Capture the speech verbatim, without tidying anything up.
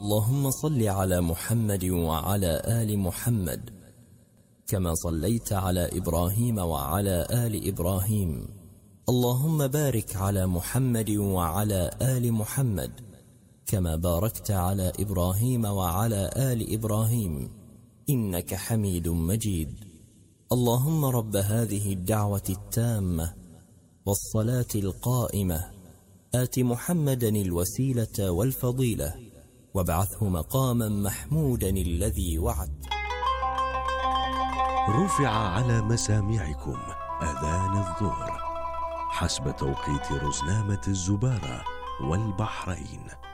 اللهم صل على محمد وعلى آل محمد كما صليت على إبراهيم وعلى آل إبراهيم. اللهم بارك على محمد وعلى آل محمد كما باركت على إبراهيم وعلى آل إبراهيم إنك حميد مجيد. اللهم رب هذه الدعوة التامة والصلاة القائمة آت محمدا الوسيلة والفضيلة وابعثه مقاما محمودا الذي وعدت. رفع على مسامعكم أذان الظهر حسب توقيت رزنامة الزبارة والبحرين.